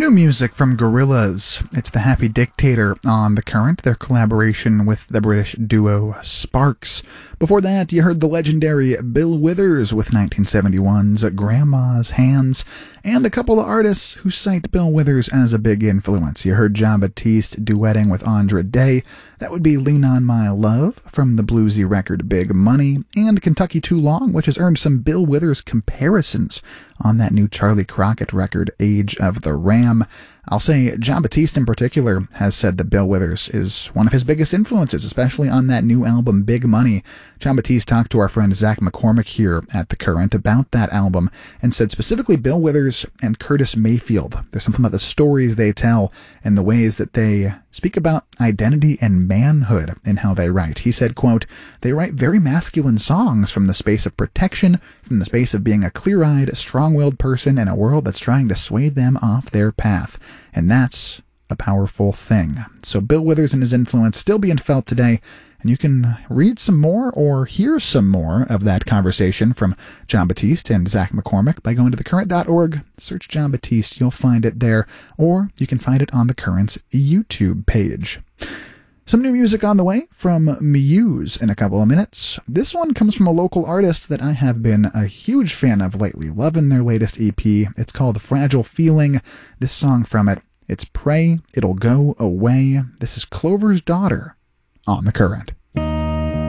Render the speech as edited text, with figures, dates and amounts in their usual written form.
new music from Gorillaz. It's The Happy Dictator on The Current, their collaboration with the British duo Sparks. Before that, you heard the legendary Bill Withers with 1971's Grandma's Hands, and a couple of artists who cite Bill Withers as a big influence. You heard Jon Batiste duetting with Andra Day. That would be Lean on My Love from the bluesy record Big Money, and Kentucky Too Long, which has earned some Bill Withers comparisons on that new Charlie Crockett record, Age of the Ram. I'll say Jon Batiste in particular has said that Bill Withers is one of his biggest influences, especially on that new album, Big Money. Jon Batiste talked to our friend Zach McCormick here at The Current about that album and said specifically Bill Withers and Curtis Mayfield. There's something about the stories they tell and the ways that they speak about identity and manhood in how they write. He said, quote, "They write very masculine songs from the space of protection, from the space of being a clear-eyed, strong-willed person in a world that's trying to sway them off their path. And that's a powerful thing." So Bill Withers and his influence still being felt today, and you can read some more or hear some more of that conversation from Jon Batiste and Zach McCormick by going to thecurrent.org. Search Jon Batiste, you'll find it there, or you can find it on The Current's YouTube page. Some new music on the way from Muse in a couple of minutes. This one comes from a local artist that I have been a huge fan of lately, loving their latest EP. It's called Fragile Feeling. This song from it, it's Pray It'll Go Away. This is Clover's Daughter on The Current.